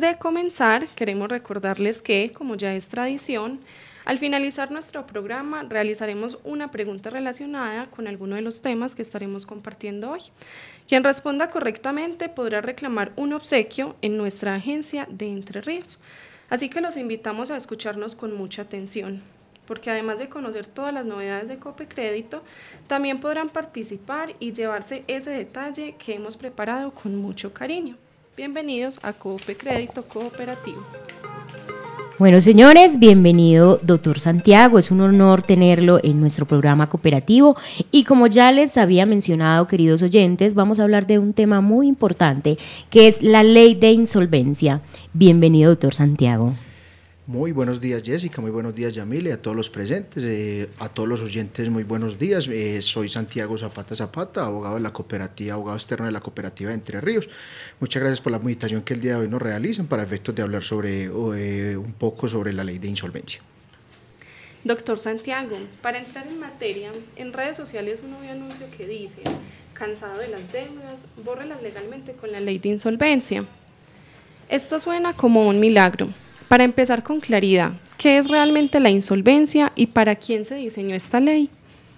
de comenzar, queremos recordarles que, como ya es tradición, al finalizar nuestro programa realizaremos una pregunta relacionada con alguno de los temas que estaremos compartiendo hoy. Quien responda correctamente podrá reclamar un obsequio en nuestra agencia de Entre Ríos. Así que los invitamos a escucharnos con mucha atención, porque además de conocer todas las novedades de Cope Crédito, también podrán participar y llevarse ese detalle que hemos preparado con mucho cariño. Bienvenidos a Cope Crédito Cooperativo. Bueno, señores, bienvenido, doctor Santiago. Es un honor tenerlo en nuestro programa cooperativo. Y como ya les había mencionado, queridos oyentes, vamos a hablar de un tema muy importante, que es la ley de insolvencia. Bienvenido, doctor Santiago. Muy buenos días, Jessica, muy buenos días, Yamile, a todos los presentes, a todos los oyentes, muy buenos días. Soy Santiago Zapata, abogado de la cooperativa, abogado externo de la cooperativa de Entre Ríos. Muchas gracias por la invitación que el día de hoy nos realizan para efectos de hablar sobre un poco sobre la ley de insolvencia. Doctor Santiago, para entrar en materia, en redes sociales uno ve anuncio que dice: cansado de las deudas, bórrelas legalmente con la ley de insolvencia. Esto suena como un milagro. Para empezar con claridad, ¿qué es realmente la insolvencia y para quién se diseñó esta ley?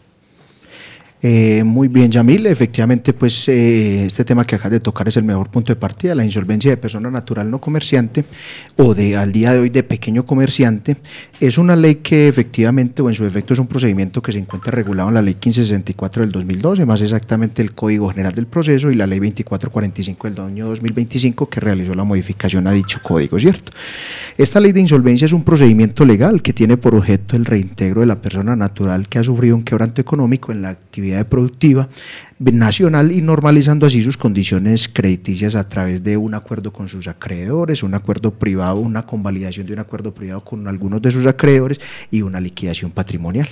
Muy bien, Yamil, efectivamente pues este tema que acabas de tocar es el mejor punto de partida. La insolvencia de persona natural no comerciante o al día de hoy de pequeño comerciante es una ley que efectivamente o en su efecto es un procedimiento que se encuentra regulado en la ley 1564 del 2012, más exactamente el Código General del Proceso y la ley 2445 del año 2025 que realizó la modificación a dicho código, ¿cierto? Esta ley de insolvencia es un procedimiento legal que tiene por objeto el reintegro de la persona natural que ha sufrido un quebranto económico en la actividad productiva nacional y normalizando así sus condiciones crediticias a través de un acuerdo con sus acreedores, un acuerdo privado, una convalidación de un acuerdo privado con algunos de sus acreedores y una liquidación patrimonial.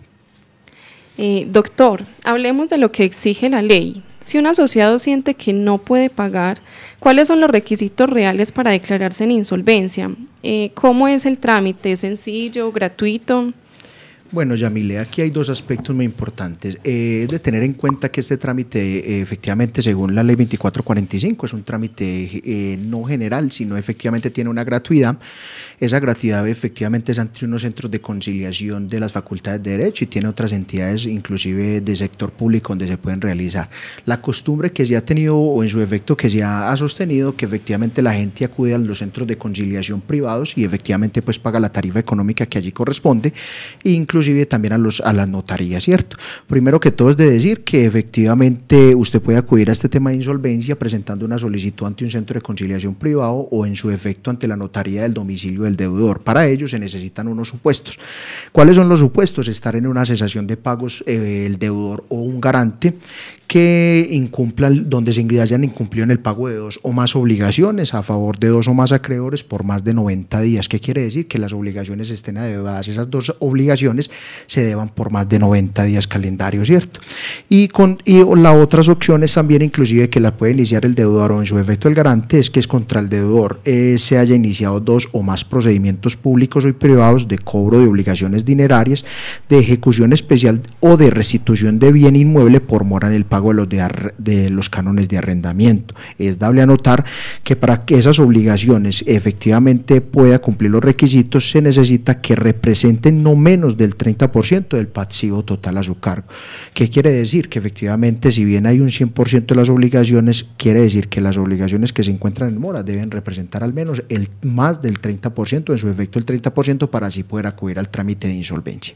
Doctor, hablemos de lo que exige la ley. Si un asociado siente que no puede pagar, ¿cuáles son los requisitos reales para declararse en insolvencia? ¿Cómo es el trámite? ¿Es sencillo, gratuito? Bueno, Yamile, aquí hay dos aspectos muy importantes. Es de tener en cuenta que este trámite, efectivamente, según la ley 2445, es un trámite no general, sino efectivamente tiene una gratuidad. Esa gratuidad efectivamente es ante unos centros de conciliación de las facultades de Derecho y tiene otras entidades, inclusive de sector público, donde se pueden realizar. La costumbre que se ha tenido o en su efecto que se ha sostenido que efectivamente la gente acude a los centros de conciliación privados y efectivamente pues paga la tarifa económica que allí corresponde, inclusive también a las notarías, ¿cierto? Primero que todo es de decir que efectivamente usted puede acudir a este tema de insolvencia presentando una solicitud ante un centro de conciliación privado o en su efecto ante la notaría del domicilio del deudor. Para ello se necesitan unos supuestos. ¿Cuáles son los supuestos? Estar en una cesación de pagos el deudor o un garante que incumpla, donde se hayan incumplido en el pago de dos o más obligaciones a favor de dos o más acreedores por más de 90 días. ¿Qué quiere decir? Que las obligaciones estén adeudadas, esas dos obligaciones se deban por más de 90 días calendario, ¿cierto? Y las otras opciones también, inclusive que la puede iniciar el deudor o en su efecto el garante, es que es contra el deudor se haya iniciado dos o más procedimientos públicos o privados de cobro de obligaciones dinerarias, de ejecución especial o de restitución de bien inmueble por mora en el pago de los cánones de arrendamiento. Es dable anotar que para que esas obligaciones efectivamente pueda cumplir los requisitos se necesita que representen no menos del 30% del pasivo total a su cargo. ¿Qué quiere decir? Que efectivamente si bien hay un 100% de las obligaciones, quiere decir que las obligaciones que se encuentran en mora deben representar al menos más del 30%, en su efecto el 30%, para así poder acudir al trámite de insolvencia.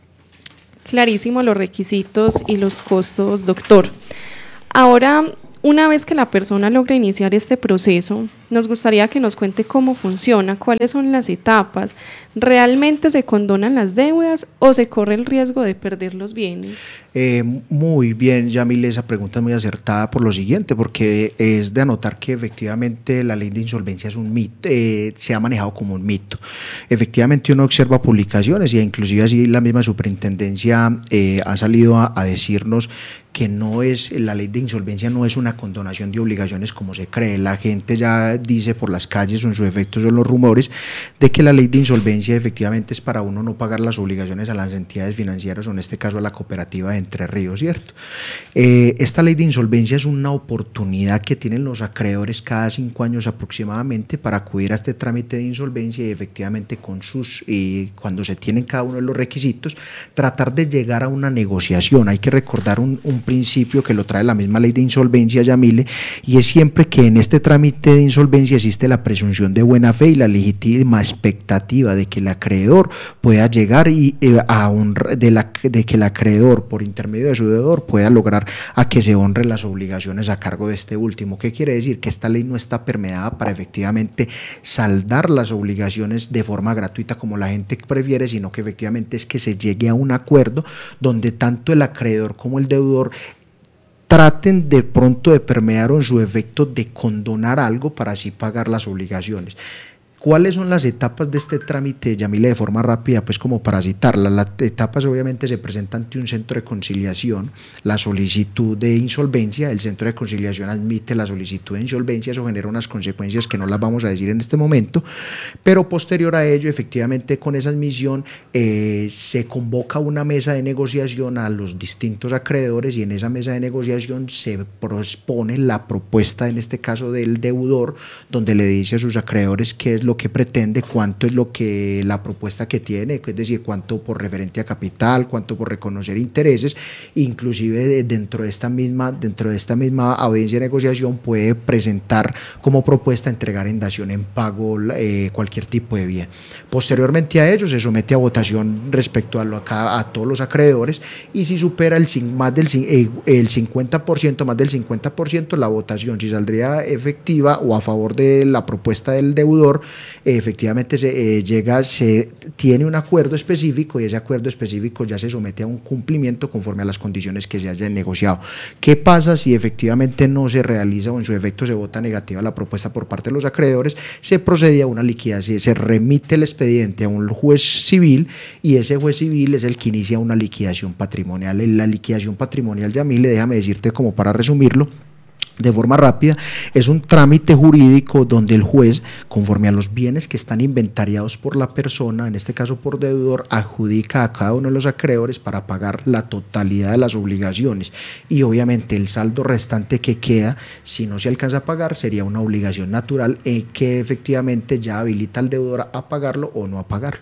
Clarísimo los requisitos y los costos, doctor. Ahora, una vez que la persona logra iniciar este proceso, nos gustaría que nos cuente cómo funciona, cuáles son las etapas. ¿Realmente se condonan las deudas o se corre el riesgo de perder los bienes? Muy bien, Yamil, esa pregunta es muy acertada por lo siguiente, porque es de anotar que efectivamente la ley de insolvencia es un mito, se ha manejado como un mito. Efectivamente uno observa publicaciones y inclusive así la misma superintendencia ha salido a decirnos que no es, la ley de insolvencia no es una condonación de obligaciones como se cree. La gente ya dice por las calles o en su efecto son los rumores de que la ley de insolvencia efectivamente es para uno no pagar las obligaciones a las entidades financieras o en este caso a la cooperativa de Entre Ríos, ¿cierto? Esta ley de insolvencia es una oportunidad que tienen los acreedores cada 5 años aproximadamente para acudir a este trámite de insolvencia y efectivamente cuando se tienen cada uno de los requisitos, tratar de llegar a una negociación. Hay que recordar un principio que lo trae la misma ley de insolvencia, Yamile, y es siempre que en este trámite de insolvencia existe la presunción de buena fe y la legítima expectativa de que el acreedor pueda llegar de que el acreedor por intermedio de su deudor pueda lograr a que se honren las obligaciones a cargo de este último. ¿Qué quiere decir? Que esta ley no está permeada para efectivamente saldar las obligaciones de forma gratuita como la gente prefiere, sino que efectivamente es que se llegue a un acuerdo donde tanto el acreedor como el deudor traten de pronto de permear o en su efecto de condonar algo para así pagar las obligaciones. ¿Cuáles son las etapas de este trámite, Yamile, de forma rápida, pues como para citarlas? Las etapas obviamente se presentan ante un centro de conciliación, la solicitud de insolvencia, el centro de conciliación admite la solicitud de insolvencia, eso genera unas consecuencias que no las vamos a decir en este momento, pero posterior a ello, efectivamente con esa admisión se convoca una mesa de negociación a los distintos acreedores y en esa mesa de negociación se propone la propuesta, en este caso del deudor, donde le dice a sus acreedores qué es lo que pretende, cuánto es lo que la propuesta que tiene, es decir, cuánto por referente a capital, cuánto por reconocer intereses, inclusive dentro de esta misma audiencia de negociación puede presentar como propuesta entregar en dación en pago cualquier tipo de bien. Posteriormente a ello se somete a votación respecto a todos los acreedores y si supera el 50%, más del 50%, la votación si saldría efectiva o a favor de la propuesta del deudor, efectivamente se tiene un acuerdo específico y ese acuerdo específico ya se somete a un cumplimiento conforme a las condiciones que se hayan negociado. ¿Qué pasa si efectivamente no se realiza o en su efecto se vota negativa la propuesta por parte de los acreedores? Se procede a una liquidación, se remite el expediente a un juez civil y ese juez civil es el que inicia una liquidación patrimonial. La liquidación patrimonial, Yamile, déjame decirte como para resumirlo de forma rápida, es un trámite jurídico donde el juez, conforme a los bienes que están inventariados por la persona, en este caso por deudor, adjudica a cada uno de los acreedores para pagar la totalidad de las obligaciones y obviamente el saldo restante que queda, si no se alcanza a pagar, sería una obligación natural que efectivamente ya habilita al deudor a pagarlo o no a pagarlo.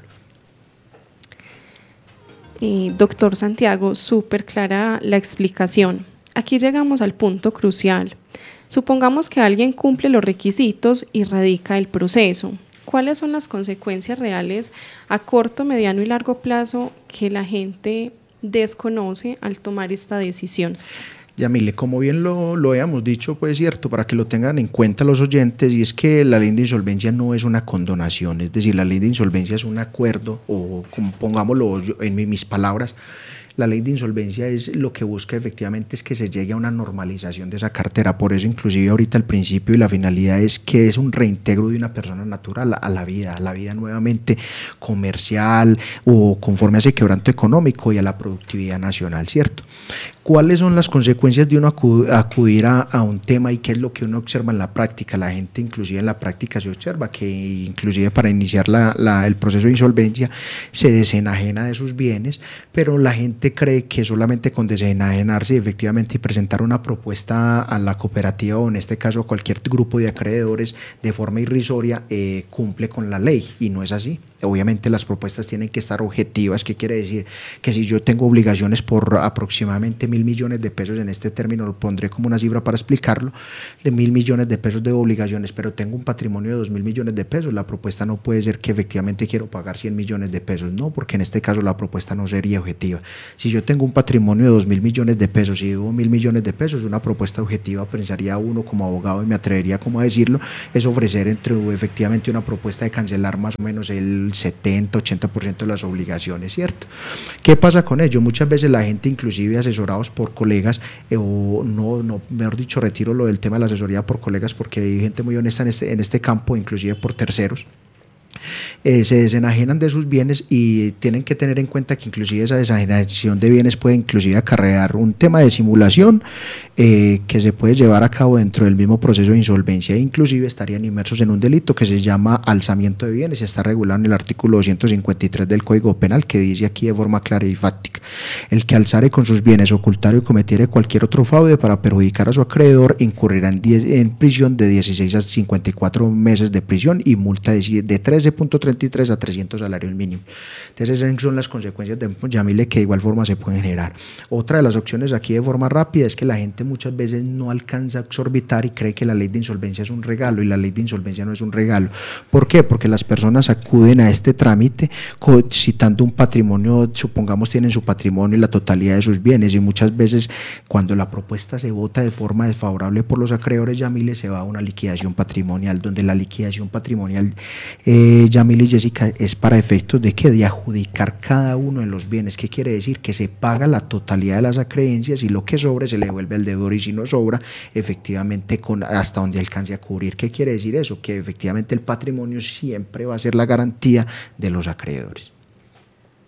Doctor Santiago, súper clara la explicación. Aquí llegamos al punto crucial. Supongamos que alguien cumple los requisitos y radica el proceso. ¿Cuáles son las consecuencias reales a corto, mediano y largo plazo que la gente desconoce al tomar esta decisión? Yamile, como bien lo habíamos dicho, pues cierto, para que lo tengan en cuenta los oyentes, y es que la ley de insolvencia no es una condonación, es decir, la ley de insolvencia es un acuerdo, o como pongámoslo en mis palabras, la ley de insolvencia es lo que busca efectivamente es que se llegue a una normalización de esa cartera, por eso inclusive ahorita el principio y la finalidad es que es un reintegro de una persona natural a la vida nuevamente comercial o conforme a ese quebranto económico y a la productividad nacional, ¿cierto? ¿Cuáles son las consecuencias de uno acudir a un tema y qué es lo que uno observa en la práctica? La gente inclusive en la práctica se observa que inclusive para iniciar el proceso de insolvencia se desenajena de sus bienes, pero la gente cree que solamente con desenajenarse efectivamente y presentar una propuesta a la cooperativa o en este caso a cualquier grupo de acreedores de forma irrisoria cumple con la ley y no es así. Obviamente las propuestas tienen que estar objetivas. ¿Qué quiere decir? Que si yo tengo obligaciones por aproximadamente 1.000 millones de pesos, en este término lo pondré como una cifra para explicarlo, de 1.000 millones de pesos de obligaciones, pero tengo un patrimonio de 2.000 millones de pesos, la propuesta no puede ser que efectivamente quiero pagar 100 millones de pesos, no, porque en este caso la propuesta no sería objetiva. Si yo tengo un patrimonio de 2.000 millones de pesos y debo 1.000 millones de pesos, una propuesta objetiva, pensaría uno como abogado y me atrevería como a decirlo, es ofrecer efectivamente una propuesta de cancelar más o menos el 70-80% de las obligaciones, ¿cierto? ¿Qué pasa con ello? Muchas veces la gente, inclusive asesorados por colegas, o no, mejor dicho, retiro lo del tema de la asesoría por colegas porque hay gente muy honesta en este campo, inclusive por terceros, se desenajenan de sus bienes y tienen que tener en cuenta que inclusive esa desenajenación de bienes puede inclusive acarrear un tema de simulación que se puede llevar a cabo dentro del mismo proceso de insolvencia, e inclusive estarían inmersos en un delito que se llama alzamiento de bienes y está regulado en el artículo 253 del Código Penal, que dice aquí de forma clara y fáctica: el que alzare con sus bienes, ocultare o cometiere cualquier otro fraude para perjudicar a su acreedor, incurrirá en prisión de 16 a 54 meses de prisión y multa de 13.33 a 300 salarios mínimos. Entonces esas son las consecuencias de Yamile que de igual forma se pueden generar. Otra de las opciones aquí de forma rápida es que la gente muchas veces no alcanza a exorbitar y cree que la ley de insolvencia es un regalo, y la ley de insolvencia no es un regalo. ¿Por qué? Porque las personas acuden a este trámite citando un patrimonio, supongamos tienen su patrimonio y la totalidad de sus bienes, y muchas veces cuando la propuesta se vota de forma desfavorable por los acreedores Yamile, se va a una liquidación patrimonial, donde la liquidación patrimonial, Yamile y Jessica, es para efectos de que de adjudicar cada uno de los bienes. ¿Qué quiere decir? Que se paga la totalidad de las acreencias y lo que sobre se le devuelve al deudor, y si no sobra, efectivamente hasta donde alcance a cubrir. ¿Qué quiere decir eso? Que efectivamente el patrimonio siempre va a ser la garantía de los acreedores.